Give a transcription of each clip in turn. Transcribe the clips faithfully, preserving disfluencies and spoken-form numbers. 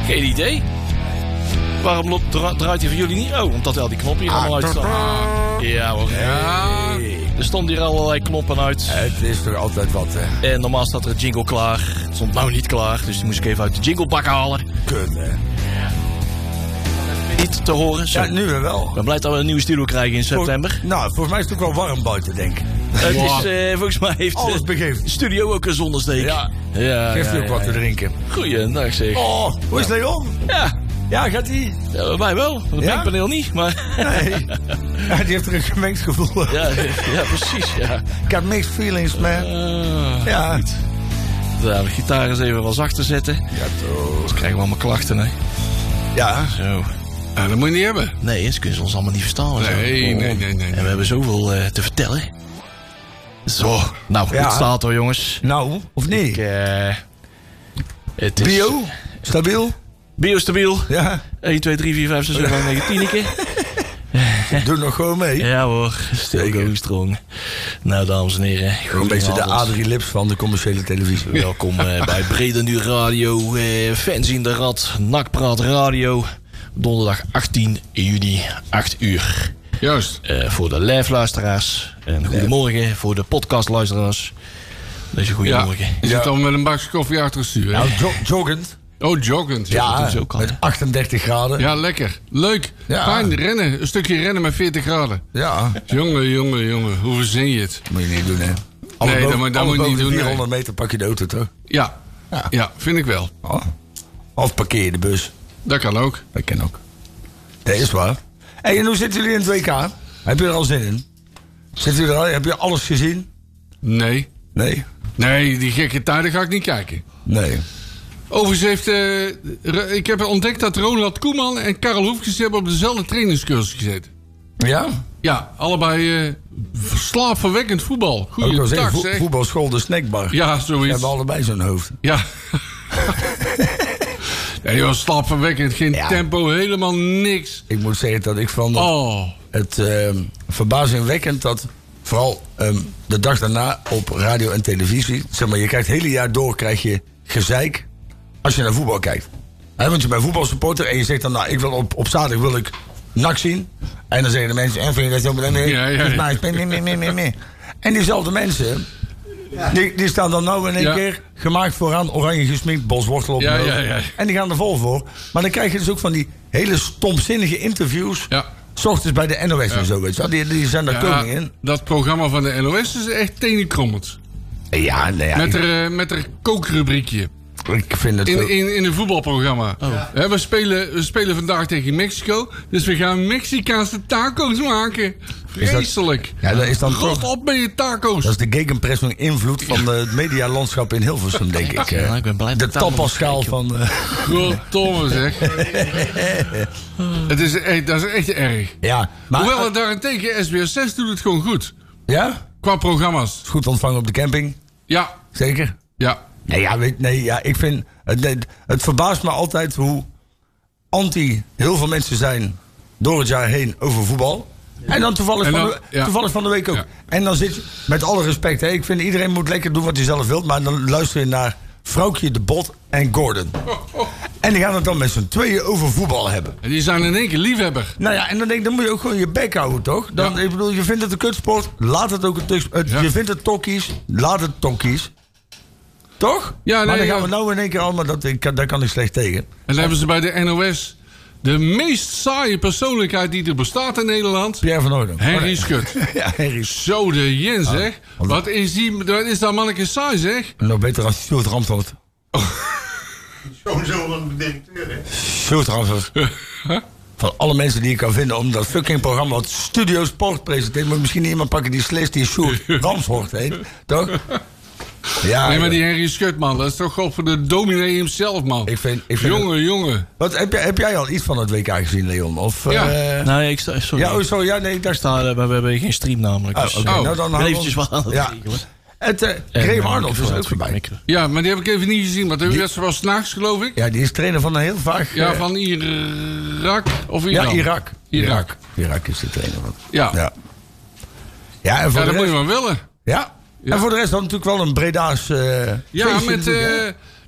Geen idee. Waarom lo- dra- draait hij voor jullie niet? Oh, omdat al die knoppen hier allemaal uit staan. Ja hoor. Ja. Er stonden hier allerlei knoppen uit. Het is toch altijd wat, hè? En normaal staat er een jingle klaar. Het stond nou niet klaar, dus die moest ik even uit de jinglebak halen. Kut, hè? Niet te horen. Zo. Ja, nu weer wel. Ik ben blij dat we een nieuwe studio krijgen in september. Vol- nou, volgens mij is het ook wel warm buiten, denk ik. Het Wow. is, eh, volgens mij heeft Alles eh, begeeft. de studio ook een zonnesteek. Ja. ja Geeft ja, u ook ja, wat ja. te drinken. Goeiedag zeg. Oh, hoe is Leon? Ja. Ja, gaat hij? Ja, bij mij wel. Het Ja? mengpaneel niet, maar... Nee. Ja, die heeft er een gemengd gevoel. ja, ja, precies, ja. Ik heb mixed feelings, man. Uh, Ja. Goed. Ja, de gitaar eens even wat zachter zetten. Ja, toch. Dan krijgen we allemaal klachten, hè. Ja. Zo. Ja, dat moet je niet hebben. Nee, eens kunnen ze ons allemaal niet verstaan. en zo. Nee, nee, nee, nee, nee. En we hebben zoveel uh, te vertellen. Zo. Nou, Ja. het staat er, jongens. Nou, of niet? Ik, uh, het is Bio? Stabiel? Biostabiel. Ja. één, twee, drie, vier, vijf, zes, zeven, acht, negen, tien. Doe nog gewoon mee. Ja hoor, still going strong. Nou, dames en heren. Gewoon een beetje de Adrie Lips van de commerciële televisie. Welkom uh, bij Breda Nu Radio, uh, Fans in de Rad, Nakpraat Radio. Donderdag achttien juni, acht uur. Juist. Uh, voor de live luisteraars. En goedemorgen voor de podcast luisteraars. Deze goedemorgen. Ja, je Ja. zit al met een bakje koffie achter het stuur. hè? Nou, jo- joggend. Oh, joggend. Ja, doen ze ook al, met hè? achtendertig graden. Ja, lekker. Leuk. Ja. Fijn, rennen. Een stukje rennen met veertig graden. Ja. Jongen, jongen, jongen. Hoe verzin je het? Moet je niet doen, hè? Nee, Alle dat boven- moet- dat alle moet je niet boven de doen, nee. vierhonderd meter pak je de auto, toch? Ja. Ja. Ja, vind ik wel. Oh. Of parkeer je de bus. Dat kan ook. Dat kan ook. Dat is waar. Hey, en hoe zitten jullie in het W K? Heb je er al zin in? Zit u er al, heb je alles gezien? Nee. Nee? Nee, die gekke tijden ga ik niet kijken. Nee. Overigens heeft... eh, Re- ik heb ontdekt dat Ronald Koeman en Karel Hoefkes hebben op dezelfde trainingscursus gezeten. Ja? Ja, allebei eh slaapverwekkend voetbal. Ook al Goeiedag, zeggen, vo- zeg. voetbalschool de snackbar. Ja, Ze zoiets. hebben allebei zo'n hoofd. Ja. Nee, joh, slaapverwekkend. Geen Ja. tempo, helemaal niks. Ik moet zeggen dat ik van Oh. het ehm, verbazingwekkend dat vooral ehm, de dag daarna op radio en televisie, zeg maar, je krijgt het hele jaar door krijg je gezeik als je naar voetbal kijkt. He, want je bent voetbalsupporter en je zegt dan, nou, ik wil op, op zaterdag wil ik N A C zien. En dan zeggen de mensen, en vind je dat zo meteen? Nee, Ja, ja, ja. nee, nee, nee, nee, nee, nee. En diezelfde mensen, die, die staan dan nou in één Ja. keer gemaakt vooraan, oranje gesminkt, boswortel op Ja, de hoofd. ja, ja. En die gaan er vol voor. Maar dan krijg je dus ook van die hele stomzinnige interviews. Ja. 's ochtends bij de N O S en zo, weet je wel. Die, die zijn daar koning Ja, in. dat programma van de N O S is echt tenenkrommend. Ja, nee, ja, Met ik, haar, eh, met haar kookrubriekje. ik vind het zo... In, in, in een voetbalprogramma. Hè, we, spelen, we spelen vandaag tegen Mexico. Dus we gaan Mexicaanse taco's maken. Vreselijk. Ja, dat is dan God toch... op met je taco's. Dat is de gegenpressing invloed van eh, het medialandschap in Hilversum, denk ik. Ja, eh. ik ben blij dat de ik daar nog tappaschaal eens van... eh, Goddomme zeg. Het is echt, dat is echt erg. ja, maar... Hoewel het daarentegen, S B S zes doet het gewoon goed. ja? Qua programma's. Is goed ontvangen op de camping? Ja, Zeker? ja. Nee, ja, weet, nee, ja, ik vind... Het, het, het verbaast me altijd hoe anti heel veel mensen zijn door het jaar heen over voetbal. En dan toevallig, En dan- van, de, ja. toevallig van de week ook. Ja. En dan zit je, met alle respect, hè, ik vind iedereen moet lekker doen wat hij zelf wil. Maar dan luister je naar Vrouwtje de Bot en Gordon. En die gaan het dan met z'n tweeën over voetbal hebben. En die zijn in één keer liefhebber. Nou ja, en dan denk ik, dan moet je ook gewoon je bek houden, toch? Dan, Ja. Ik bedoel, je vindt het een kutsport, laat het ook een tuk- het, Ja. Je vindt het tokkies, laat het tokkies. Toch? Ja, nee, maar dan gaan ja. we nou in één keer allemaal, dat, ik, daar kan ik slecht tegen. En dan hebben ze bij de N O S de meest saaie persoonlijkheid die er bestaat in Nederland. Pierre van Oordem. Henry Schut. Ja, Henry. Zo de Jens, zeg. Wat is, die, wat is dat manneke saai, zeg? Nog beter als Sjoerd Ramshoort. Sowieso een directeur, hè? Sjoerd Ramshoort. Van alle mensen die ik kan vinden om dat fucking programma wat Studio Sport presenteert, moet misschien iemand pakken die slist die Sjoerd Ramshoort heet. Toch? Ja, Nee, maar joh. die Henry Schut, man. Dat is toch gewoon voor de dominee hemzelf, man. Ik vind, ik vind jongen, jongen. Wat, heb, jij, heb jij al iets van het W K gezien, Leon? Of, Ja. eh, Nee, ik sta... Sorry. ja, oh, sorry, ja, nee, daar Ik sta, we, we hebben geen stream namelijk. Oh, Dus, oké. eh, Oh. Nou, dan ik ben houden we eventjes ons- wel aan het Ja. regelen. Het, uh, En, Graham eh, Arnold is microfoon ook voorbij. micro- Ja, maar die heb ik even niet gezien. Want de wedstrijd was 's nachts, geloof ik. Ja, die is trainer van een heel vaag... Ja, eh, van Irak of Iran? ja, Irak. Irak. Irak is de trainer van. Ja. Ja, Ja. Ja, en voor dat de moet je rest... maar willen. Ja. Ja. En voor de rest dan natuurlijk wel een Breda's... eh, Ja, feestje met, natuurlijk, hè? eh,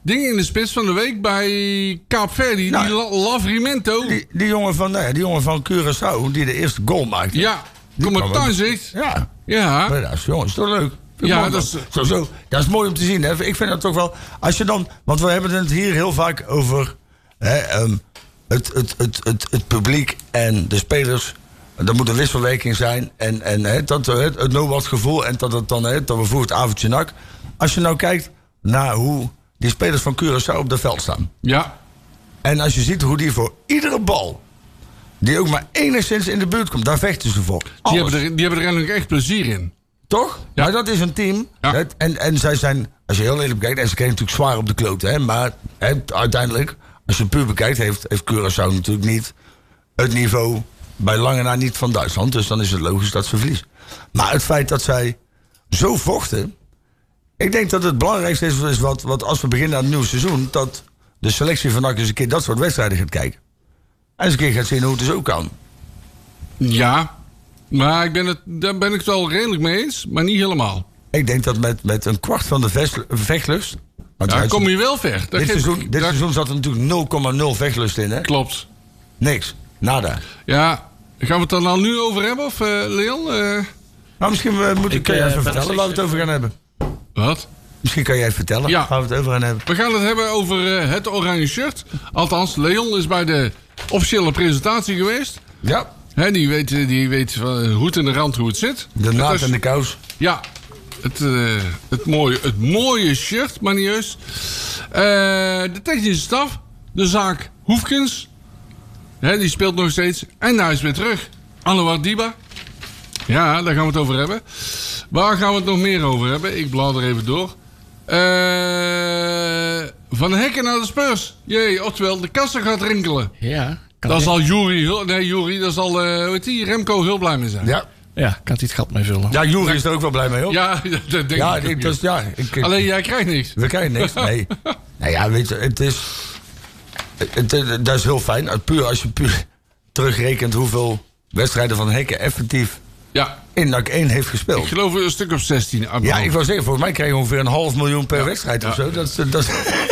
ding in de spits van de week bij Kaapverdi. Nou, die La- Lavrimento. Die, die, jongen van, nou ja, die jongen van Curaçao, die de eerste goal maakte. Ja, Die kom maar kwam ook- thuis zegt. Ja, Ja. maar dat is, jongens, toch leuk. Vind ik Ja, mooi, dat man. is- Zo, zo, dat is mooi om te zien. Hè. Ik vind dat toch wel... Als je dan... Want we hebben het hier heel vaak over... Hè, um, het, het, het, het, het publiek en de spelers. Er moet een wisselwerking zijn. En, en hè, dat, het, het no-what gevoel. En dat, het dan, hè, dat we voor het avondje nak. Als je nou kijkt naar hoe die spelers van Curaçao op het veld staan. Ja. En als je ziet hoe die voor iedere bal... die ook maar enigszins in de buurt komt, daar vechten ze voor. Die Alles. hebben, er, die hebben er eigenlijk echt plezier in. Toch? Ja. Maar dat is een team. Ja. Hè, en, en zij zijn, als je heel eerlijk bekijkt... en ze kregen natuurlijk zwaar op de kloten. Hè, maar hè, uiteindelijk, als je het puur bekijkt... heeft, heeft Curaçao natuurlijk niet het niveau... bij lange na niet van Duitsland. Dus dan is het logisch dat ze verliezen. Maar het feit dat zij zo vochten... ik denk dat het belangrijkste is, is wat, wat als we beginnen aan het nieuwe seizoen... dat de selectie van N A C eens een keer dat soort wedstrijden gaat kijken. En eens een keer gaat zien hoe het dus ook kan. Ja. Maar ik ben het, daar ben ik het wel redelijk mee eens. Maar niet helemaal. Ik denk dat met, met een kwart van de vest- vechtlust... want Ja, hij- kom je wel ver. Dat dit geef seizoen, ik- dit dat- seizoen zat er natuurlijk nul komma nul vechtlust in, hè? Klopt. Niks. Nada. Ja. Gaan we het er nou nu over hebben? Of uh, Leon? Uh, Nou, misschien uh, moet ik, Ik, kan jij eh, even ben vertellen er waar we het over gaan hebben. wat? Misschien kan jij het vertellen Ja. waar we het over gaan hebben. We gaan het hebben over uh, het oranje shirt. Althans, Leon is bij de officiële presentatie geweest. Ja, Hè, die weet, die weet van hoed en de rand hoe het zit. de Het naad is- en de kous. Ja, het, uh, het, mooie, het mooie shirt, manieus. Uh, de technische staf, de zaak Hoefkens. Hè, die speelt nog steeds. En hij is weer terug. Anouar Diba. Ja, daar gaan we het over hebben. Waar gaan we het nog meer over hebben? Ik blader even door. Uh, van Hekken naar de Spurs. Jee, oftewel, de kassa gaat rinkelen. Ja. Kan Daar hij- zal Jury, heel- nee Jury, daar zal uh, hoe heet die, Remco heel blij mee zijn. Ja, Ja, kan hij het gat mee vullen. ja Jury is er ook wel blij mee, hoor. Ja, dat denk ja, ik. ik, ook. dus, ja ik, ik- Alleen jij krijgt niks. we krijgen niks. Nee. Nou ja, weet je, het is... Het, het- dat is heel fijn. Het Puur als je puur terugrekent hoeveel wedstrijden van Hekken effectief Ja, in N A C één heeft ik gespeeld. geloof een stuk of zestien. uit mijn Ja, hoofd. ik wou zeggen, volgens mij krijgen we ongeveer een half miljoen per Ja. wedstrijd of Ja. zo. Dat, is- dat, is-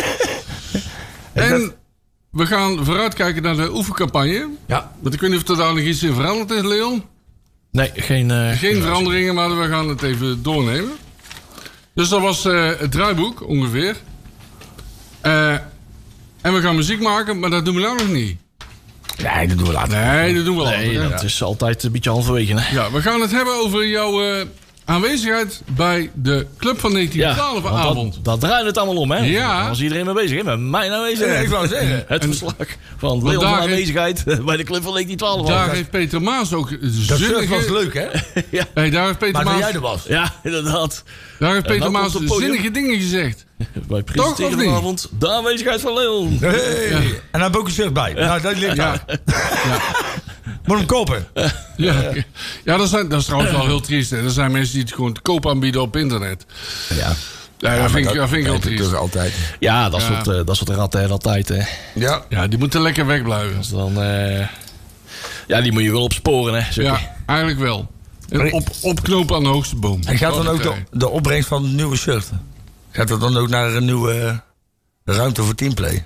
En we gaan vooruitkijken naar de oefencampagne. ja. Want ik weet niet of er daar nog iets in veranderd is, Leon. Nee, geen... eh, Geen veranderingen, maar we gaan het even doornemen. Dus dat was eh, het draaiboek, ongeveer. Eh, en we gaan muziek maken, maar dat doen we nou nog niet. Nee, dat doen we later. Nee, dat doen we Nee, later. hè? dat is altijd een beetje halverwege, hè? Ja, we gaan het hebben over jouw eh, aanwezigheid bij de Club van negentien twaalf want avond. Dat, dat draait het allemaal om, hè? Ja. Daar was iedereen mee bezig, hè? Met mijn aanwezigheid. Ja, ik wou zeggen. Het verslag van Leon daar van heeft- aanwezigheid bij de Club van negentien twaalf. Daar heeft Peter Maas ook Dat shirt zinnige... was leuk, hè? Hey, daar heeft Peter Maar toen Maas, jij er was. Ja, inderdaad. daar heeft En Peter nou Maas komt het podium. zinnige dingen gezegd. Wij presenteren of niet? vanavond de aanwezigheid van Leon. Hey. En hij heeft ook een shirt bij. Nou, dat ligt Ja, daar. Moet hem kopen. ja. ja dat, zijn, dat is trouwens wel heel triest. Hè. Er zijn mensen die het gewoon te koop aanbieden op internet. Ja. Ja, dat, vind ik, dat vind ik heel dat triest. is altijd. Ja, dat Ja. soort, eh, dat soort ratten altijd, hè. Ja. Ja, die moeten lekker wegblijven. Dus dan... eh, ja, die moet je wel opsporen, hè. zeg je. Ja, eigenlijk wel. En op, opknopen aan de hoogste boom. En gaat dan Dat ook de, krijg je. de opbrengst van het nieuwe shirt... gaat dat dan ook naar een nieuwe eh, ruimte voor teamplay?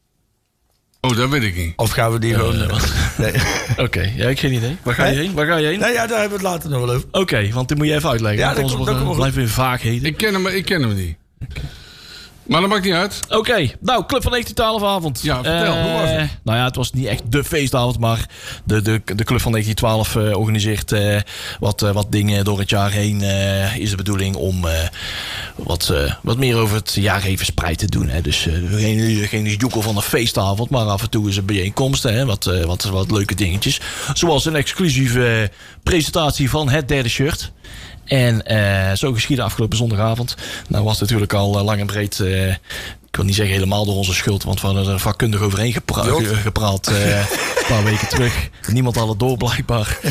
Oh, dat weet ik niet. Of gaan we die gewoon... eh, nee. Oké, ja, ik heb geen idee. Waar ga je Hè? heen? Waar ga je heen? nou ja, daar hebben we het later nog wel over. Oké, want dit moet je even uitleggen. Ja, want dat anders komt- dat wordt- komt wel blijven we in vaagheden. Ik ken hem, ik ken hem niet. Maar dat maakt niet uit. Oké, nou, Club van negentien twaalf avond. Ja, vertel, Eh, hoe was het? Nou ja, het was niet echt de feestavond, maar de, de, de Club van negentien twaalf eh, organiseert eh, wat, eh, wat dingen door het jaar heen. eh, is de bedoeling om eh, wat, eh, wat meer over het jaar heen verspreid te doen. Hè. Dus eh, geen, geen joekel van een feestavond, maar af en toe is een bijeenkomst. Hè, wat, eh, wat, wat leuke dingetjes. Zoals een exclusieve presentatie van het derde shirt. En eh, zo geschiedde afgelopen zondagavond. Nou was het natuurlijk al eh, lang en breed... eh, ik wil niet zeggen helemaal door onze schuld... want we hadden er vakkundig overheen gepra- Jot. ge- gepraat... eh, een paar weken terug. Niemand had het door blijkbaar.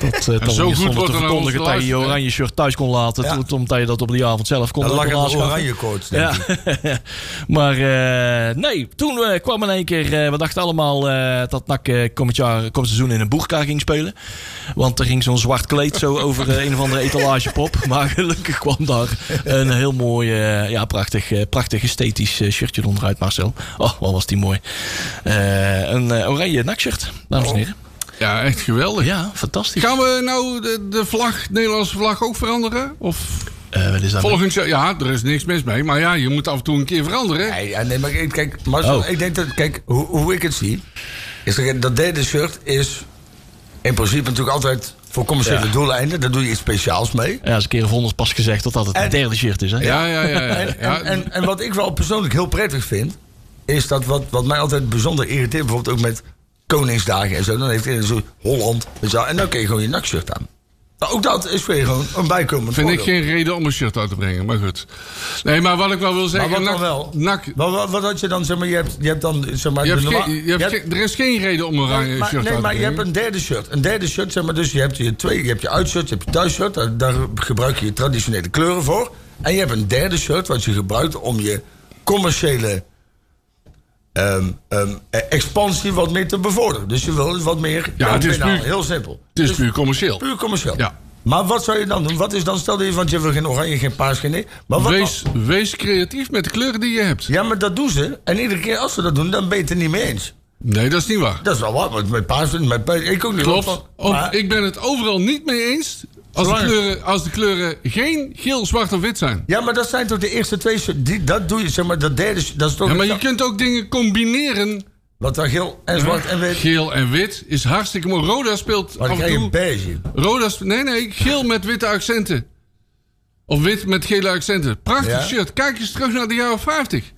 Dat, uh, zo goed zonder wordt te er naar ons verkondigen dat je je geluisterd, oranje shirt thuis kon laten. Ja. Toen, omdat je dat op die avond zelf kon Dat lag kon aan de aanschaffen. oranje koorts, denk Ja, ik. maar uh, nee, toen uh, kwam in één keer... Uh, we dachten allemaal uh, dat N A C uh, komend, jaar, komend seizoen in een boerka ging spelen. Want er ging zo'n zwart kleed zo over uh, een of andere etalagepop. Maar gelukkig kwam daar een heel mooi, uh, ja, prachtig, uh, prachtig esthetisch uh, shirtje onderuit, Marcel. Oh, wat was die mooi. Uh, een uh, oranje N A C-shirt, dames en heren. Ja, echt geweldig. Ja, fantastisch. Gaan we nou de, de vlag, de Nederlandse vlag ook veranderen? Of Uh, wat is dat? volgend jaar? Ja, er is niks mis mee. Maar ja, je moet af en toe een keer veranderen. Nee, ja, nee maar kijk, Marcel, Oh. ik denk dat, kijk, hoe, hoe ik het zie, is dat, dat derde shirt is in principe natuurlijk altijd voor commerciële Ja. doeleinden. Daar doe je iets speciaals mee. Ja, eens een keer of honderd pas gezegd dat dat het En- derde shirt is. Hè? Ja, ja, ja. ja. En, ja. en, en, en wat ik wel persoonlijk heel prettig vind, is dat wat, wat mij altijd bijzonder irriteert, bijvoorbeeld ook met Koningsdagen en zo, dan heeft iedereen zo Holland, weet je wel, en dan kun je gewoon je N A C-shirt aan. Nou, ook dat is weer gewoon een bijkomend Vind ik voordeel. geen reden om een shirt uit te brengen, maar goed. Nee, maar wat ik wel wil zeggen... Maar wat dan N A C wel? N A C Wat, wat, wat had je dan, zeg maar, je hebt, je hebt dan, zeg maar, je hebt de norma- geen, je hebt je hebt- geen- er is geen reden om een oranje maar, shirt nee, uit te maar je brengen. hebt een derde shirt. Een derde shirt, zeg maar, dus je hebt je twee, je hebt je uitshirt, je hebt je thuisshirt, daar, daar gebruik je je traditionele kleuren voor. En je hebt een derde shirt wat je gebruikt om je commerciële um, um, expansie wat meer te bevorderen. Dus je wil wat meer Ja, het is binnenhalen. puur- Heel simpel. Het is Dus puur commercieel. puur commercieel. Ja. Maar wat zou je dan doen? Wat is dan, stel je, want je wil geen oranje, geen paars, geen nee. Maar wat Wees, wees creatief met de kleuren die je hebt. Ja, maar dat doen ze. En iedere keer als ze dat doen, dan ben je het er niet mee eens. Nee, dat is niet waar. Dat is wel wat, want met paars, met paars, ik ook niet. Klopt. Want- Ook, maar- ik ben het overal niet mee eens als de, Zolang- kleuren, als de kleuren geen geel, zwart of wit zijn. Ja, maar dat zijn toch de eerste twee... Die, dat doe je, zeg maar, dat derde... Dat is toch... Ja, maar je kunt ook dingen combineren. Wat dan geel en zwart en wit... Geel en wit is hartstikke mooi. Roda speelt Maar dan af en krijg je toe... beige. Roda spe- nee, nee, geel met witte accenten. Of wit met gele accenten. Prachtig Ja? shirt. Kijk eens terug naar de jaren vijftig.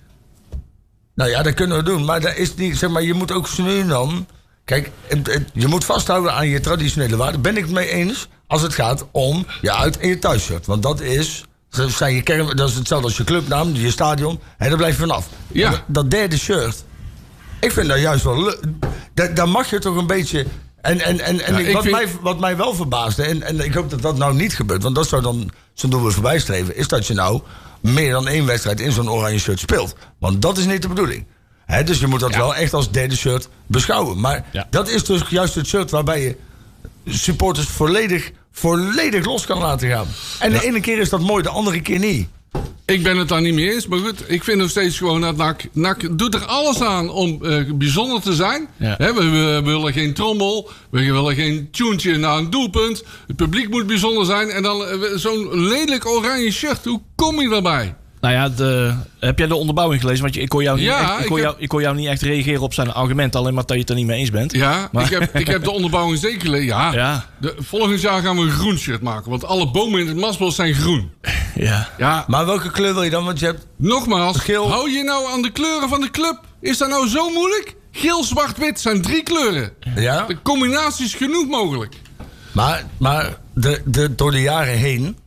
Nou ja, dat kunnen we doen. Maar dat is niet... Zeg maar, je moet ook zo nu en dan... Kijk, het- het- je moet vasthouden aan je traditionele waarden. Ben ik het mee eens als het gaat om je uit- en je thuisshirt. Want dat is... Dat zijn je kern, dat is hetzelfde als je clubnaam, je stadion. En daar blijf je vanaf. Ja. Dat, dat derde shirt... Ik vind dat juist wel leuk. Dat- Daar mag je toch een beetje... En, en, en, en Ja, ik- ik wat, vind- mij, wat mij wel verbaasde... En, en ik hoop dat dat nou niet gebeurt... Want dat zou dan zo'n doel weer voorbij streven... Is dat je nou meer dan één wedstrijd in zo'n oranje shirt speelt. Want dat is niet de bedoeling. Hè, dus je moet dat wel echt als derde shirt beschouwen. Maar Ja. dat is dus juist het shirt waarbij je supporters volledig, volledig los kan laten gaan. En de ene keer is dat mooi, de andere keer niet. Ik ben het daar niet mee eens. Maar goed, ik vind nog steeds gewoon dat N A C... N A C doet er alles aan om eh, bijzonder te zijn. Ja. Hè, we, we willen geen trommel. We willen geen tuentje naar een doelpunt. Het publiek moet bijzonder zijn. En dan eh, zo'n lelijk oranje shirt. Hoe kom je daarbij? Nou ja, de, heb jij de onderbouwing gelezen? Want je, ik, kon jou niet Ja, echt, ik, ik kon heb- jou, ik kon jou niet echt reageren op zijn argument. Alleen maar dat je het er niet mee eens bent. Ja, Maar- ik, heb, ik heb de onderbouwing zeker gelezen. Ja, Ja. De, volgend jaar gaan we een groen shirt maken. Want alle bomen in het Maasbos zijn groen. Ja. Ja, Maar welke kleur wil je dan? Want je hebt... nogmaals. Geel. Hou je nou aan de kleuren van de club? Is dat nou zo moeilijk? Geel, zwart, wit zijn drie kleuren. Ja? De combinatie is genoeg mogelijk. Maar, maar de, de, door de jaren heen...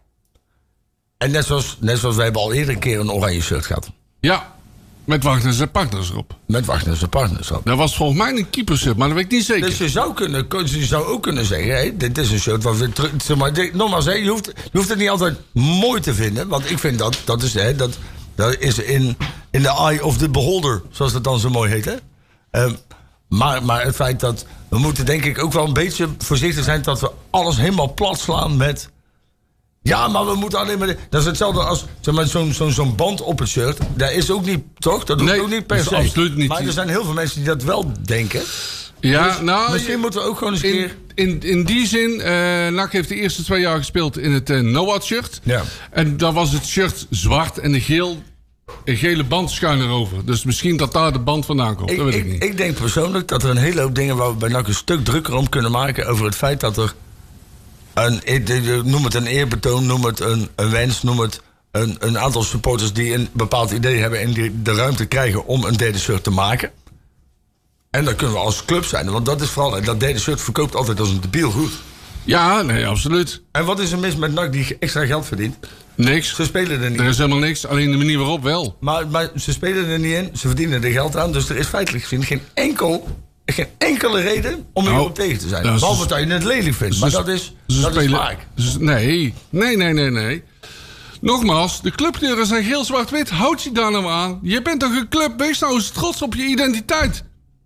En net zoals, net zoals wij hebben al eerder een keer een oranje shirt gehad. Ja, met wachters en partners erop. Met Wachters en partners. Dat was volgens mij een keepershirt, maar dat weet ik niet zeker. Dus je zou, kunnen, je zou ook kunnen zeggen... Hey, dit is een shirt wat we terug... Zeg maar, dit- nogmaals, hè, je, hoeft, je hoeft het niet altijd mooi te vinden. Want ik vind dat... Dat is, hè, dat, dat is in, in the eye of the beholder. Zoals dat dan zo mooi heet. Hè? Ehm, maar, maar het feit dat... We moeten denk ik ook wel een beetje voorzichtig zijn... dat we alles helemaal plat slaan met... Ja, maar we moeten alleen maar... Dat is hetzelfde als zeg maar, zo'n zo'n zo'n band op het shirt. Dat is ook niet, toch? Dat hoeft Nee, ook niet per dat is se. absoluut niet. Maar er zijn heel veel mensen die dat wel denken. Ja, nou, Misschien je- moeten we ook gewoon eens een in, keer... in, in die zin, eh N A C heeft de eerste twee jaar gespeeld in het eh Noah shirt. Ja. En daar was het shirt zwart en de geel, een gele band schuin erover. Dus misschien dat daar de band vandaan komt. Ik, dat weet ik, ik, niet. ik denk persoonlijk dat er een hele hoop dingen... waar we bij N A C een stuk drukker om kunnen maken... over het feit dat er... Een, ik- noem het een eerbetoon, noem het een, een wens... noem het een, een aantal supporters die een bepaald idee hebben... en die de ruimte krijgen om een derde shirt te maken. En dat kunnen we als club zijn. Want dat is vooral... Dat derde shirt verkoopt altijd als een debiel goed. Ja, nee, absoluut. En wat is er mis met N A C die extra geld verdient? Niks. Ze spelen er niet Er is helemaal niks, alleen de manier waarop wel. Maar, maar ze spelen er niet in, ze verdienen er geld aan. Dus er is feitelijk gezien geen enkel geen enkele reden om Nou, hierop tegen te zijn. nou, Behalve ze- dat je het lelijk vindt. ze- Maar dat is, Ze dat is spelen. vaak. ze- nee, nee, nee, nee, nee. Nogmaals, de clubkleuren zijn geel, zwart, wit. Houd je daar nou aan. Je bent toch een club, wees nou eens trots op je identiteit.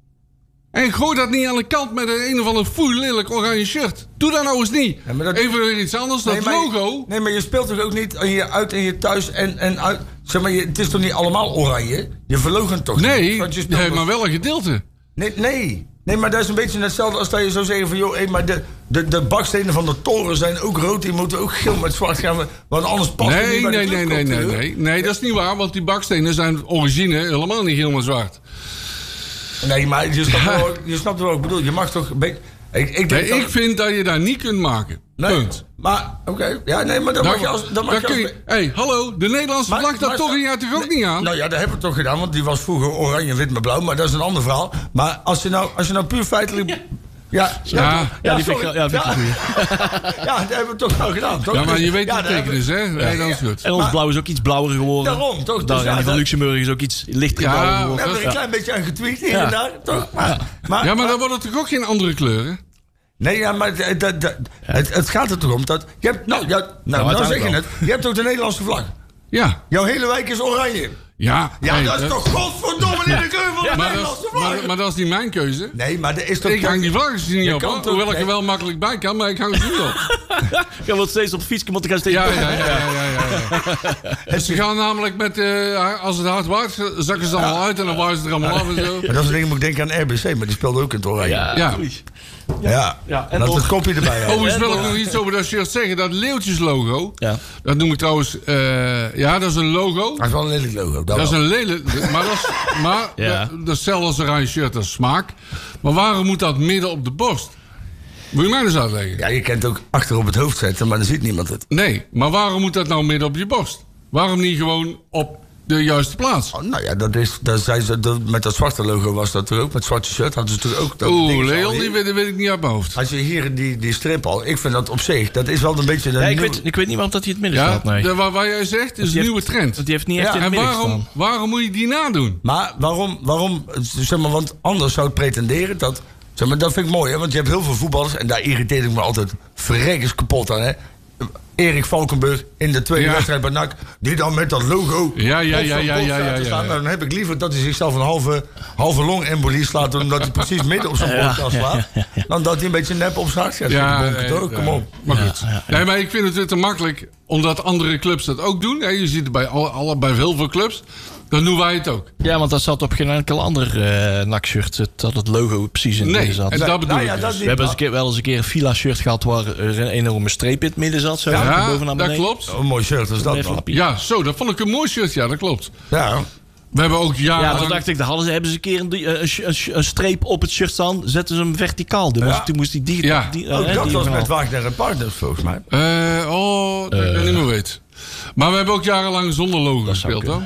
En gooi dat niet aan de kant met een, een of ander foei lelijk oranje shirt. Doe dat nou eens niet. Ja, maar dat- Even weer iets anders, dat Nee, maar, logo. Nee, maar je speelt toch ook niet in je uit en je thuis en, en uit. Zeg maar, je, het is toch niet allemaal oranje? Je verloochent toch niet? Nee, Want je speelt nee toch- maar wel een gedeelte. Nee, nee. Nee, maar dat is een beetje hetzelfde als dat je zou zeggen van... joh, hey, maar de, de, de bakstenen van de toren zijn ook rood. Die moeten ook geel met zwart gaan. Want anders past het Nee, niet bij nee, de nee, nee, nee, clubcultuur. nee. Nee, dat is niet waar, want die bakstenen zijn origine helemaal niet helemaal zwart. Nee, maar je snapt, Ja. wel, je snapt wel wat ik bedoel. Je mag toch... een beetje- Ik, ik, denk Nee, dat- ik vind dat je dat niet kunt maken. nee, Punt. Maar, oké. Ja, nee, maar dan mag je als... Dan mag daar je kun als je, hey, hallo, de Nederlandse Maar- vlag, dat maar- toch jij toch ook niet aan? Nou ja, dat hebben we toch gedaan, want die was vroeger oranje, wit met blauw. Maar dat is een ander verhaal. Maar als je nou, als je nou puur feitelijk... Ja, ja, Ja. Ja, die vind ik, sorry. ja, vind ik ja. een goeie. Ja, dat hebben we toch wel gedaan, toch? Ja, maar je weet Ja, wat dat betekenis, hè? Nee, dat is goed. En ons Maar- blauw is ook iets blauwer geworden. Daarom, toch? Dus Daar, ja, en die van dat- Luxemburg is ook iets lichter Ja, blauwer We geworden. hebben er een klein beetje aan getweet hier en daar, toch? Maar, maar, Ja, maar dan worden het toch ook geen andere kleuren? Nee, ja, maar het, het, het, het, het gaat er toch om dat... Je hebt, nou, ja, nou, nou, zeg je uiteindelijk het. Je hebt ook de Nederlandse vlag. Ja. Jouw hele wijk is oranje. Ja, Ja, hey, dat is dat- toch godverdomme niet de kleur van de maar, dat Nederlandse is, vlag? maar, maar dat is niet mijn keuze. Nee, maar er is toch... Ik hang die vlaggetjes niet Je op, kan hoor. toch- Hoewel ik er nee. wel makkelijk bij kan, maar ik hang ze niet op. Je wilt steeds op de fiets, want ik ga steeds... Ja, ja, ja, ja, ja, ja, ja. Ze gaan namelijk met, eh, als het hard waait, zakken ze allemaal uit en dan waaien ze er allemaal af en zo. Maar dat is een ding, moet ik denken aan R B C, maar die speelde ook in het oranje. Ja, Ja. ja. Ja, en Laat toch- het kopje erbij houden. Overigens wil ik toch- nog iets over dat shirt zeggen. Dat leeuwtjeslogo, Ja. dat noem ik trouwens... eh, ja, dat is een logo. Dat is wel een lelijk logo. Dat is een lelijk... Maar, dat is, maar Ja. dat, dat is hetzelfde als een oranje shirt, dat is smaak. Maar waarom moet dat midden op de borst? Moet je mij eens uitleggen? Ja, je kunt het ook achter op het hoofd zetten, maar dan ziet niemand het. Nee, maar waarom moet dat nou midden op je borst? Waarom niet gewoon op de juiste plaats? Oh, nou ja, dat is, dat zijn ze, dat, met dat zwarte logo was dat er ook. Met het zwarte shirt hadden ze toch ook. Dat ding Oeh, is al Leon, hier. die weet, dat weet ik niet uit mijn hoofd. Als je hier die, die strip al, ik vind dat op zich, dat is wel een beetje... Een Ja, ik, nieuw- weet, ik weet niet waarom dat hij in het midden Ja, staat. Nee. de, waar, waar jij zegt, is een Die nieuwe heeft- trend. Want die heeft niet echt Ja, in het En midden waarom, gestaan. waarom moet je die nadoen? Maar waarom, waarom, zeg maar, want anders zou het pretenderen dat... Zeg maar, dat vind ik mooi, hè, want je hebt heel veel voetballers... en daar irriteer ik me altijd verrekkers kapot aan, hè. Erik Valkenburg in de tweede Ja. wedstrijd bij N A C... die dan met dat logo Ja, ja, op ja, zijn ja, borst ja, staat ja, te ja, staan. ja. Nou, dan heb ik liever dat hij zichzelf een halve, halve longembolie slaat... omdat hij precies midden op zijn borst kan slaan... dan dat hij een beetje nep op zijn hart gaat Ja, zitten bonken, nee, toch? ja. Kom op. Maar goed. Nee, maar ik vind het weer te makkelijk, omdat andere clubs dat ook doen. Hè, je ziet het bij, alle, alle, bij heel veel clubs. Dan doen wij het ook. Ja, want dat zat op geen enkel ander eh N A C-shirt. het- Dat het logo precies in het Nee, midden zat. en dat bedoel Nou ja, ik dat dus. niet. We hebben eens een keer, wel eens een keer een Fila-shirt gehad... waar er een enorme streep in het midden zat. Zo, van Ja, boven naar dat beneden. klopt. Oh, een mooi shirt is dat Een dan. flappie. Ja, zo, dat vond ik een mooi shirt. Ja, dat klopt. Ja. We hebben ook Ja, jaren. toen dacht ik, dan hadden ze, hebben ze een keer een, die- een, een, een streep op het shirt staan. Zetten ze hem verticaal. Toen, Ja. moest, toen moest die die, Ja. die, Ook eh, dat die was verhaal. met Wagner en Partners, volgens mij. Eh, oh, dat ik dat niet meer weet. Maar we hebben ook jarenlang zonder logo zou gespeeld, hoor. kunnen.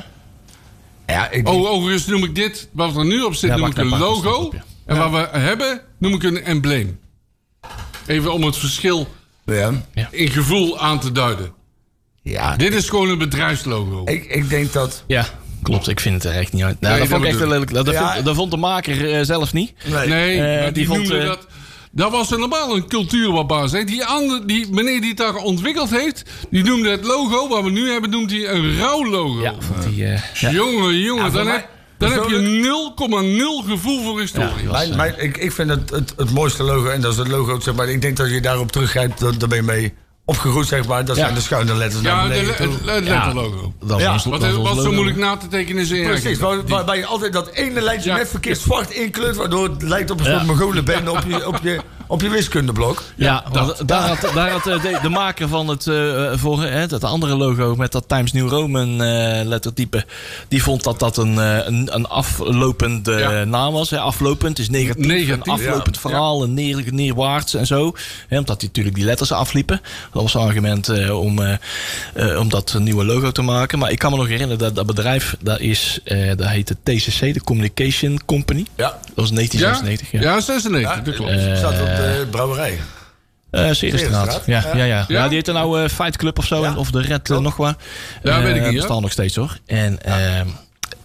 Ja, ik, Oh, overigens noem ik dit, wat er nu op zit, Ja, noem ik wacht, een daar pakt het logo. op, ja. En wat we hebben, noem ik een embleem. Even om het verschil ja. in gevoel aan te duiden. Ja, Dit is gewoon een bedrijfslogo. ik, ik denk dat... Ja, klopt. Ik vind het er echt niet uit. Nou, Nee, dat vond ik dat echt bedoel een lelijk. Dat, Ja. vond, dat vond de maker eh, zelf niet. Nee. Nee, Eh, maar die, die vond, noemde eh, dat... Dat was een normaal een cultuurwabaas. Hè. Die, andere, die meneer die het daar ontwikkeld heeft, die noemde het logo, wat we nu hebben, noemt hij een rauw logo. Ja, vond die, eh, ja. Jongen, jongen, Ja, voor dan, mij- heb, dan heb je persoonlijk- nul komma nul gevoel voor historie. Ja, Mijn, mijn, ik, ik vind het, het het mooiste logo, en dat is het logo, zeg maar, ik denk dat je daarop teruggrijpt, dan dan ben je mee opgegroeid, zeg maar. Dat Ja. zijn de schuine letters Ja, naar de, beneden het, toe. het letterlogo. Dat Ja, was, Wat, dat was wat ons zo logo. moeilijk na te tekenen is in Precies, herkennen. waar, waarbij je altijd dat ene lijntje Ja. net verkeerd zwart inkleurt, waardoor het lijkt op een Ja. soort Mongolenbende op je, op, je, op je wiskundeblok. Ja, dat. want daar had, daar had eh, de, de maker van het, eh voor, hè, dat andere logo met dat Times New Roman eh, lettertype, die vond dat dat een, eh, een, een aflopende Ja. naam was. Hè. Aflopend is negatief, Negatief, een aflopend ja. verhaal, een neer, neerwaarts en zo. Hè, omdat die natuurlijk die letters afliepen. Dat was een argument eh, om, eh, eh, om dat nieuwe logo te maken. Maar ik kan me nog herinneren dat dat bedrijf, dat, is, eh, dat heette T C C, de Communication Company. Ja. Dat was negentien Ja, zesennegentig. Ja. ja, zesennegentig, dat klopt. Het staat op de brouwerij. Uh, Serenstraat. Serenstraat? Ja, ja, ja. Ja? ja, die heet er nou uh, Fight Club of zo. Ja. Of de Red uh, nog wat. Ja, weet ik niet, bestaan hoor. nog steeds hoor. En, uh,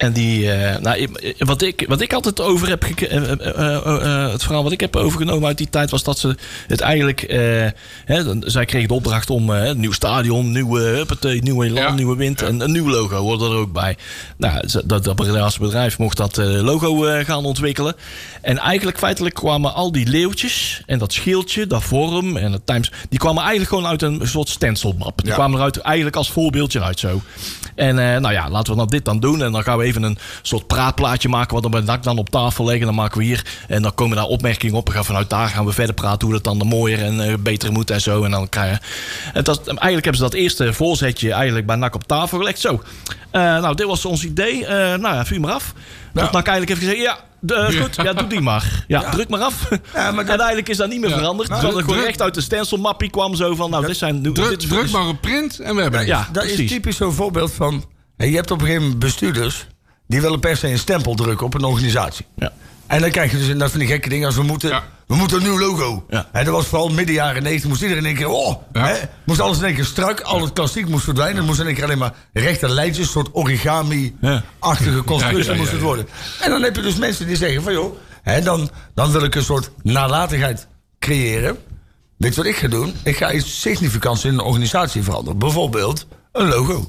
En die, uh, nou, wat, ik, wat ik altijd over heb gek- uh, uh, uh, uh, het verhaal wat ik heb overgenomen uit die tijd was dat ze het eigenlijk, uh, hè, zij kregen de opdracht om uh, een nieuw stadion, nieuwe, huppatee, nieuwe land, ja. nieuwe wind en een nieuw logo hoorde er ook bij. Nou, dat, dat Bredaanse bedrijf mocht dat uh, logo uh, gaan ontwikkelen. En eigenlijk feitelijk kwamen al die leeuwtjes en dat schildje, dat Forum en het Times, die kwamen eigenlijk gewoon uit een soort stencilmap. Die ja. kwamen eruit eigenlijk als voorbeeldje uit zo. En uh, nou ja, laten we dan dit dan doen en dan gaan we even een soort praatplaatje maken wat we bij dan op tafel leggen. Dan maken we hier en dan komen daar opmerkingen op. En gaan vanuit daar gaan we verder praten hoe dat dan mooier en uh, beter moet en zo. En dan krijgen en dat, eigenlijk hebben ze dat eerste voorzetje eigenlijk bij N A C op tafel gelegd. Zo, uh, nou dit was ons idee. Uh, nou ja, vuur maar af. Dat N A C eigenlijk heeft gezegd, ja, de, goed, ja, doe die maar. Ja, ja. druk maar af. Ja, maar dat... En eigenlijk is dat niet meer ja. veranderd. Nou, gewoon druk... echt uit de stencilmappie kwam zo van, nou, dat... dit zijn... Nu, druk, dit is, druk maar op print en we hebben het. Ja, dat precies. is typisch zo'n voorbeeld van... Je hebt op een gegeven moment bestuurders... die willen per se een stempel drukken op een organisatie. Ja. En dan krijg je dus inderdaad van die gekke dingen als we moeten... Ja. We moeten een nieuw logo. Ja. En dat was vooral midden jaren negentig. Moest iedereen in één keer... Oh, ja. hè, moest alles in één keer strak. Al het klassiek moest verdwijnen. Er moest in één keer alleen maar rechte lijntjes. Een soort origami-achtige ja. constructie ja, ja, ja, moest het worden. En dan heb je dus mensen die zeggen van... joh, hè, dan, dan wil ik een soort nalatigheid creëren. Weet je wat ik ga doen? Ik ga iets significants in een organisatie veranderen. Bijvoorbeeld een logo.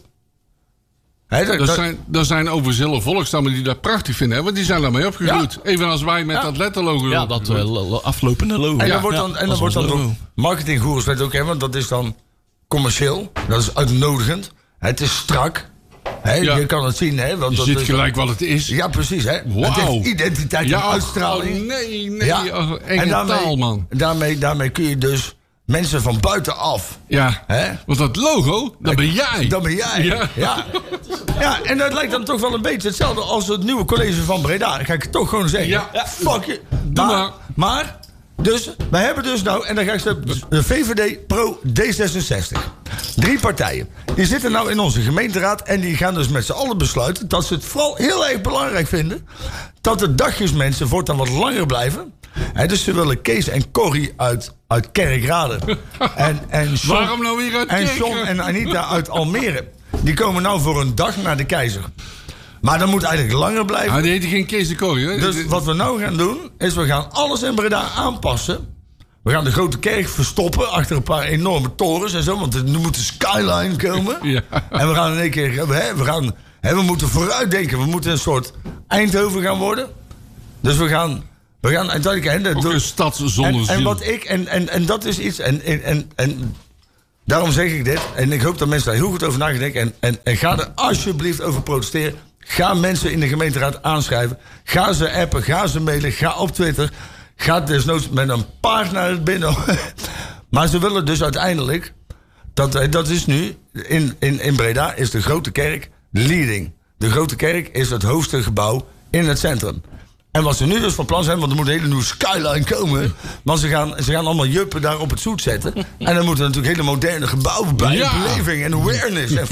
He, dat, er, zijn, er zijn overzille volkstammen die dat prachtig vinden, hè? Want die zijn daarmee opgegroeid. Ja. Evenals wij met ja. dat letterlogo. Ja, dat uh, aflopende logo. En ja. dan wordt dan, ja, en dan, wordt dan door marketinggoeroes weet ook, hè, want dat is dan commercieel. Dat is uitnodigend. Het is strak. He, ja. Je kan het zien. Hè, want je dat ziet is gelijk dan, wat het is. Ja, precies. Hè. Wow. Het heeft identiteit ja, en uitstraling. Oh, nee, nee. Ja. Oh, enge en daarmee, taal, man. Daarmee, daarmee kun je dus... mensen van buitenaf. Ja, hè? Want dat logo, dat ben jij. Dat ben jij, ja. ja. Ja, en dat lijkt dan toch wel een beetje hetzelfde als het nieuwe college van Breda. Dan ga ik het toch gewoon zeggen. Ja, fuck je. Doe maar. Maar, maar dus, wij hebben dus nou, en dan ga ik zeggen, de V V D, Pro, D zesenzestig. Drie partijen. Die zitten nou in onze gemeenteraad en die gaan dus met z'n allen besluiten dat ze het vooral heel erg belangrijk vinden dat de dagjesmensen voortaan wat langer blijven. He, dus ze willen Kees en Corrie uit, uit Kerkrade. en, en John, Waarom nou weer uit En John en Anita uit Almere. Die komen nou voor een dag naar de Keizer. Maar dat moet eigenlijk langer blijven. Ah, die heet geen Kees en Corrie. Hè? Dus wat we nou gaan doen, is we gaan alles in Breda aanpassen. We gaan de grote kerk verstoppen achter een paar enorme torens en zo. Want er moet een skyline komen. Ja. En we gaan in één keer... Hè, we, gaan, hè, we moeten vooruitdenken. We moeten een soort Eindhoven gaan worden. Dus we gaan... We gaan uiteindelijk... Hè, ook een stad zonder en, ziel. En, wat ik, en, en, en dat is iets... En, en, en, en daarom zeg ik dit. En ik hoop dat mensen daar heel goed over nadenken. En, en, en ga er alsjeblieft over protesteren. Ga mensen in de gemeenteraad aanschrijven. Ga ze appen. Ga ze mailen. Ga op Twitter. Ga desnoods met een paard naar het binnen. Maar ze willen dus uiteindelijk... Dat, dat is nu... In, in, in Breda is de Grote Kerk leading. De Grote Kerk is het hoogste gebouw in het centrum. En wat ze nu dus van plan zijn, want er moet een hele nieuwe skyline komen. Want ze gaan, ze gaan allemaal juppen daar op het zoet zetten. En dan moeten natuurlijk hele moderne gebouwen bij. Ja. Beleving en awareness. En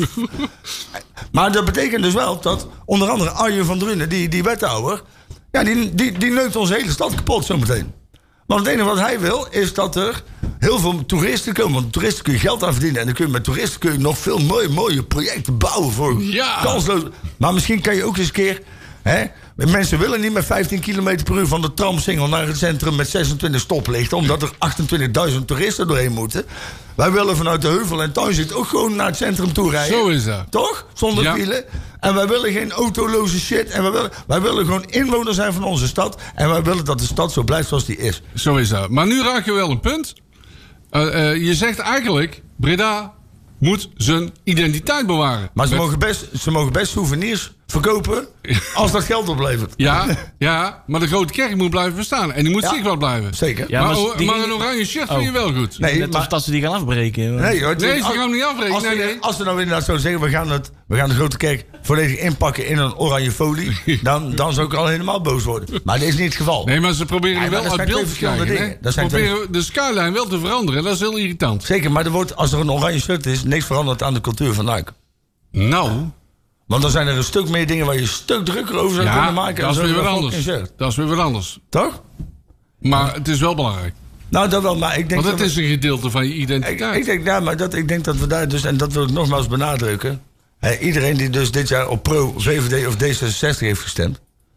maar dat betekent dus wel dat onder andere Arjen van Drunen, die, die wethouder... Ja, die, die, die neukt onze hele stad kapot zometeen. Want het enige wat hij wil, is dat er heel veel toeristen komen. Want toeristen kun je geld aan verdienen. En dan kun je met toeristen kun je nog veel mooie, mooie projecten bouwen voor ja. kansloos. Maar misschien kan je ook eens een keer... Hè, mensen willen niet met vijftien kilometer per uur van de tramsingel naar het centrum met zesentwintig stoplichten, omdat er achtentwintigduizend toeristen doorheen moeten. Wij willen vanuit de Heuvel en Tuinzicht ook gewoon naar het centrum toe rijden. Zo is dat. Toch? Zonder ja. file. En wij willen geen autoloze shit. En wij willen, wij willen gewoon inwoner zijn van onze stad. En wij willen dat de stad zo blijft zoals die is. Zo is dat. Maar nu raak je wel een punt. Uh, uh, je zegt eigenlijk, Breda moet zijn identiteit bewaren. Maar ze, Met... mogen, best, ze mogen best souvenirs verkopen als dat geld oplevert. Ja, ja, maar de Grote Kerk moet blijven bestaan. En die moet ja, zichtbaar blijven. Zeker. Ja, maar, maar, die... maar een oranje shirt oh. vind je wel goed. Nee, net maar... dat ze die gaan afbreken. Nee, hoor, nee ze als, gaan hem niet afbreken. Als, nee, we, nee. als we nou inderdaad zo zeggen, we gaan, het, we gaan de Grote Kerk volledig inpakken in een oranje folie, dan, dan zou ik al helemaal boos worden. Maar dat is niet het geval. Nee, maar ze proberen nee, wel uit beeld te krijgen. Ze proberen twee... de skyline wel te veranderen. Dat is heel irritant. Zeker, maar er wordt, als er een oranje shirt is, niks veranderd aan de cultuur van Luik. Nou... Want dan zijn er een stuk meer dingen waar je een stuk drukker over zou ja, kunnen maken. Dat is weer wat anders. Dat is weer wat anders. Toch? Maar het is wel belangrijk. Nou, dat wel, maar ik denk... Want het dat is een gedeelte van je identiteit. Ik, ik denk, ja, maar dat, ik denk dat we daar dus... En dat wil ik nogmaals benadrukken. Hè, iedereen die dus dit jaar op Pro, V V D of D zesenzestig heeft gestemd.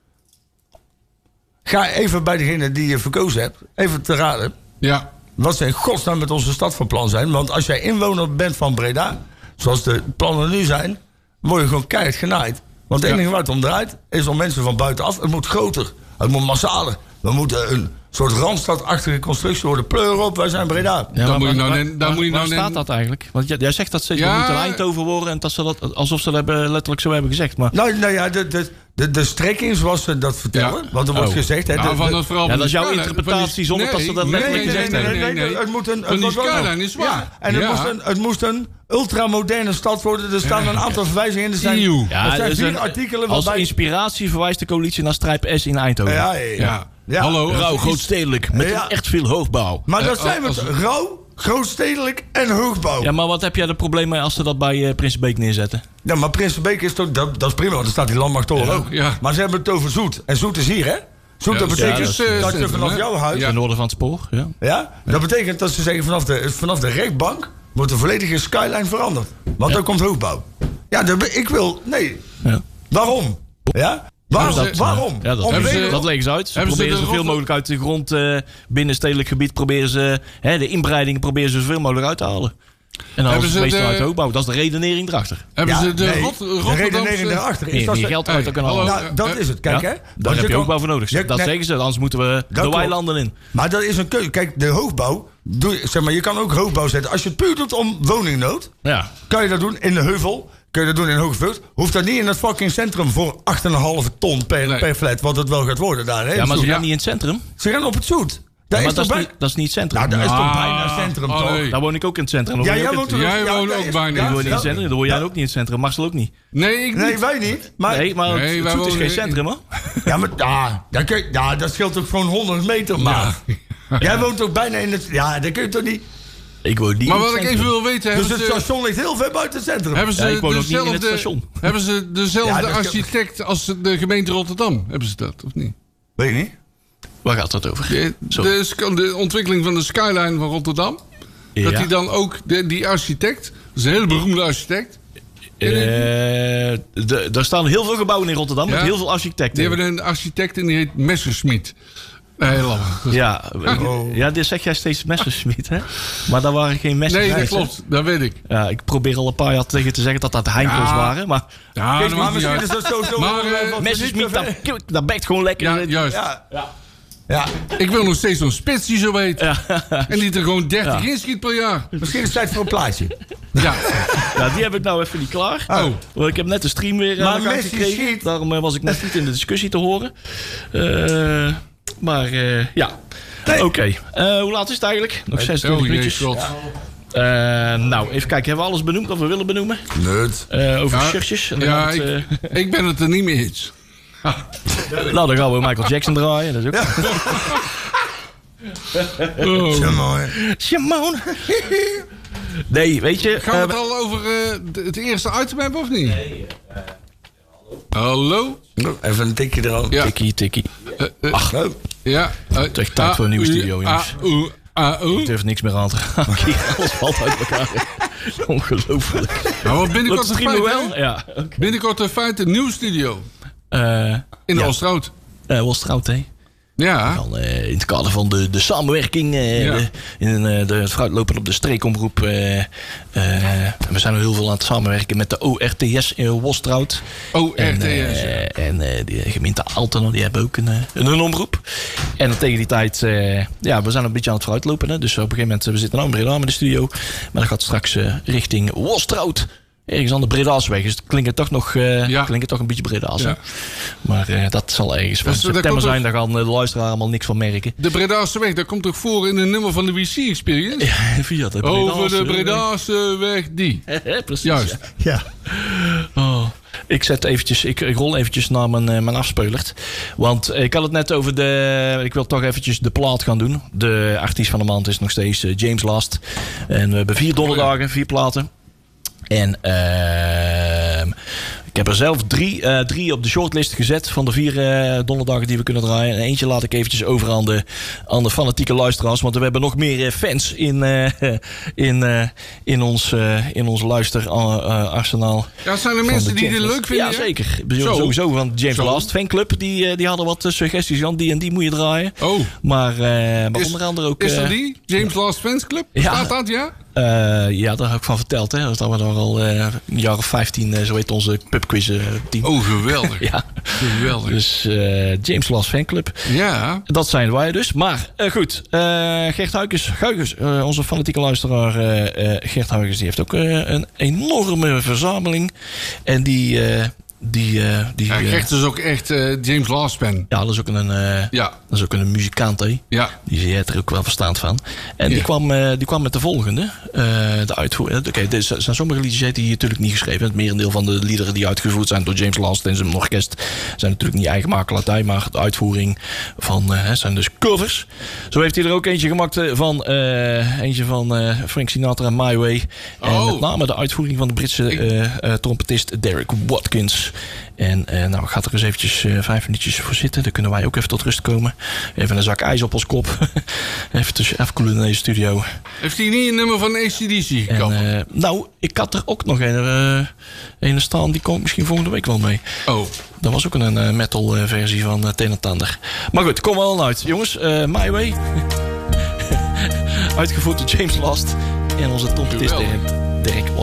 Ga even bij degene die je verkozen hebt, even te raden. Ja. Wat ze in godsnaam met onze stad van plan zijn. Want als jij inwoner bent van Breda, zoals de plannen nu zijn, word je gewoon keihard genaaid. Want het enige waar het om draait, is om mensen van buitenaf. Het moet groter, het moet massaler. We moeten een soort Randstad-achtige constructie worden. Pleur op, wij zijn Breda. Ja, Dan moet je waar- nou waar- net- dan waar- moet je nou waar net- staat dat eigenlijk? Want jij, jij zegt dat ze Ja, moet een Eindhoven worden en dat ze dat, alsof ze dat hebben, letterlijk zo hebben gezegd. Maar Nou, nou ja, de, de, de, de strekking zoals ze dat vertellen. Ja. Want er wordt Oh. gezegd... Hè, Ja, de- van de- dat vooral Ja, van dat is die jouw skyline- interpretatie van die- zonder dat ze dat nee, letterlijk nee, gezegd nee, hebben. nee, nee, nee. Het moet een, Van het die wordt wel- skyline is waar. Ja, en het, Ja. moest een, het moest een ultramoderne stad worden. Er staan een aantal verwijzingen in. Er zijn, Eeuw. Ja, er dat zijn is vier een- artikelen als waarbij... inspiratie verwijst de coalitie naar Strijp S in Eindhoven. Ja, ja, ja. Ja. Ja. Hallo. als Rauw, er iets- grootstedelijk, met Ja. echt veel hoogbouw. Maar dat Eh, zijn we als- toch? Rauw, grootstedelijk en hoogbouw. Ja, Ja, maar wat heb jij er probleem mee als ze dat bij uh, Prinsenbeek neerzetten? maar Prinsenbeek is toch... Dat, dat is prima, want daar staat die landmachttoren Ja, ook. ja. Maar ze hebben het over Zoet. En Zoet is hier, hè? Zoet, Ja, dat Zoet betekent is, dat, eh, je centrum, vanaf hè? jouw huis... Ja. Ten noorden van het spoor, ja. Ja? Dat betekent dat ze zeggen vanaf de, vanaf de rechtbank wordt de volledige skyline veranderd. Want Ja. dan komt hoogbouw. Ja, dat, ik wil... Nee. ja. Waarom? Ja? Waarom? Hebben ze- Waarom? Ja, dat, Om hebben ze- reden- dat leggen ze uit. Ze hebben ze proberen de zoveel rotte- mogelijk uit de grond, uh, binnen stedelijk gebied, proberen ze, hè, de inbreidingen proberen ze zoveel mogelijk uit te halen. En dan Hebben is ze het meestal de- uit de hoogbouw. Dat is de redenering erachter. Hebben Ja, ze de nee, Rot- de Rotterdamse... redenering daarachter is Meer, dat meer ze... geld uit te Hey, kunnen halen. hallo. Nou, dat is het. Kijk, Ja, hè. daar Want heb je kan- hoogbouw voor nodig. Ja, dat nee, zeggen ze, anders moeten we de klopt. weilanden in. Maar dat is een keuze. Kijk, de hoogbouw... Doe, zeg maar, je kan ook hoogbouw zetten. Als je het puur doet om woningnood... Ja. kan je dat doen in de heuvel. Kun je dat doen in Hoogveld. Hoeft dat niet in het fucking centrum voor acht komma vijf ton per, Nee. per flat. Wat het wel gaat worden daar. Hè, Ja, maar ze Zoet. gaan niet in het centrum. Ze gaan op het Zoet. Daar Ja, is maar dat, toch is bij... niet, dat is niet het centrum. Nou, daar is toch Ah, bijna het centrum, oh, toch? nee. Daar woon ik ook in het centrum. Dan Ja, woon jij ik ook woont in het- er Jij ja, woont daar ook is- bijna ja, in Ik woon niet in ja. het centrum. Dan woon jij ook niet in het centrum. Marcel ook niet. Nee, ik niet. Nee, wij niet. Maar, Nee, maar Nee, het, wij het Zoet is wonen geen in- centrum, hoor. ja, maar ja, dat, kun je- ja, dat scheelt ook gewoon honderd meter, maar. Jij woont ook bijna in het... Ja, dat kun je toch niet... Ik woon niet Maar in wat het ik centrum. even wil weten... Dus Hebben het ze, station ligt heel ver buiten het centrum. hebben ze Ja, ik woon ook niet in het dezelfde, station. hebben ze dezelfde Ja, dat kan- architect als de gemeente Rotterdam? Hebben ze dat, of niet? Weet je niet? Waar gaat het over? De, Zo. de, sk- de ontwikkeling van de skyline van Rotterdam. Dat Ja. hij dan ook, de, die architect, dat is een hele beroemde architect. Eh, de- er staan heel veel gebouwen in Rotterdam met Ja. heel veel architecten. Die hebben een architect en die heet Messerschmidt. Nee, laat maar. Ja, Oh. ja, dit zeg jij steeds Messerschmitt, hè? Maar daar waren geen messen. Nee, dat klopt. Dat weet ik. Ja, ik probeer al een paar jaar tegen te zeggen dat dat Heinkels Ja. waren. Maar Ja, Kees, dat maar maakt niet misschien is uit. dat sowieso... Maar, wel, eh, wat Messerschmitt, niet dat, dat bekt gewoon lekker. Ja, juist. Ja. Ja. Ik wil nog steeds zo'n spits die zo heet. En die er gewoon dertig Ja. inschiet per jaar. Misschien is het tijd voor een plaatje. Ja. Ja, die heb ik nou even niet klaar. Oh. Want ik heb net de stream weer Maar aan elkaar Messi gekregen. schiet. Daarom eh, was ik net niet in de discussie te horen. Eh, maar eh, ja, Nee. oké. Eh, hoe laat is het eigenlijk? Nog zesentwintig Oh, jee, minuutjes. god. Eh, nou, even kijken. Hebben we alles benoemd wat we willen benoemen? Nut. Eh, over Ja, shirtjes. En dan Ja, gaat het, ik, eh, ik ben het er niet mee eens. nou, dan gaan we Michael Jackson draaien. Dat is ook... Oh. Zo mooi. Simone. Nee, weet je... Gaan we eh, het al over eh, de- het eerste item hebben of niet? Nee. Hallo? Even een tikje eraan. Ja. Tikkie, tikkie. Eh, eh, Ach, leuk. ja. eh, Het is echt tijd voor een nieuwe ah, studio, u, jongens. ah, oe, ah, oe. Ik durf niks meer aan te gaan. Hier, alles valt uit elkaar. Ongelooflijk. Nou, wat binnenkort Wat een streamen feit, wel? hè? Ja. oké. Binnenkort een feit, een nieuw studio. Eh In ja. Oosterhout. eh, Wolstraat, hè? Ja. Dan, eh, in het kader van de, de samenwerking, eh, Ja. de, in eh, de, het vooruitlopen op de streekomroep. eh, eh, we zijn al heel veel aan het samenwerken met de O R T S in Wolstraat. O R T S. En, eh, en eh, de gemeente Altena, die hebben ook een, eh, een omroep. En dan tegen die tijd, eh, ja, we zijn een beetje aan het vooruitlopen. Hè? Dus op een gegeven moment, eh, we zitten nou in Breda met de studio. Maar dat gaat straks eh, richting Wolstraat. Ergens aan de Bredaasweg. Dus het klinkt het toch nog eh, Ja. klinkt het toch een beetje Bredaas. hè? Ja. Maar eh, dat zal ergens van Dus, eh, daar september komt zijn. Daar gaan eh, de luisteraar allemaal niks van merken. De Bredaanse weg, dat komt toch voor in een nummer van de W C Experience? Ja, via de Bredaanse Over de weg. Bredaanse weg die. Precies. Juist. ja. Ja. Oh. Ik, zet eventjes, ik, ik rol eventjes naar mijn, eh, mijn afspeulert. Want ik had het net over de... Ik wil toch eventjes de plaat gaan doen. De artiest van de maand is nog steeds eh, James Last. En we hebben vier donderdagen, vier platen. En ehm Ik heb er zelf drie, uh, drie op de shortlist gezet van de vier uh, donderdagen die we kunnen draaien. En eentje laat ik eventjes over aan de, aan de fanatieke luisteraars. Want we hebben nog meer uh, fans in, uh, in, uh, in ons, uh, in ons luisterarsenaal. Ja, zijn er mensen die dit leuk vinden? Ja, zeker. Zo. Sowieso van James Zo. Last fanclub. Die, uh, die hadden wat uh, suggesties van die en die moet je draaien. Oh. Maar, uh, maar is, onder andere ook... Is er uh, die? James Last Fans Club? Ja. Staat dat, ja? Uh, ja, daar heb ik van verteld. Hè. Dat we daar al uh, een jaar of vijftien, uh, zo heet onze pubquiz uh, team. Oh, geweldig. Ja. Geweldig. Dus uh, James Last fanclub. Ja. Dat zijn wij dus. Maar uh, goed, uh, Gert Huikens, Huikens uh, onze fanatieke luisteraar uh, uh, Gert Huikens, die heeft ook uh, een enorme verzameling. En die... Uh, Die, uh, die, Ja, uh, Gert is ook echt uh, James Last fan. ja, dat is ook een, uh, Ja. dat is ook een muzikant, hè? Ja. Die zie je er ook wel verstaand van. En die, Ja. kwam, uh, die kwam met de volgende. Uh, de uitvoering. Oké, okay, er zijn sommige liedjes heeft hij natuurlijk niet geschreven. Het merendeel van de liederen die uitgevoerd zijn door James Last en zijn orkest zijn natuurlijk niet eigen makelaardij, maar de uitvoering van uh, zijn dus covers. Zo heeft hij er ook eentje gemaakt van uh, eentje van uh, Frank Sinatra, My Way. En Oh. met name de uitvoering van de Britse uh, uh, trompetist Derek Watkins. En uh, nou, gaat er eens eventjes uh, vijf minuutjes voor zitten. Dan kunnen wij ook even tot rust komen. Even een zak ijs op ons kop. even, tussen, even koelen in deze studio. Heeft hij niet een nummer van A C D C En, gekapt? uh, nou, ik had er ook nog een, uh, een staan. Die komt misschien volgende week wel mee. Oh. Dat was ook een uh, metal uh, versie van uh, Ten en Tander. Maar goed, kom wel uit. Jongens, uh, My Way. Uitgevoerd door James Last. En onze trompetist Derek, Derek Watkins.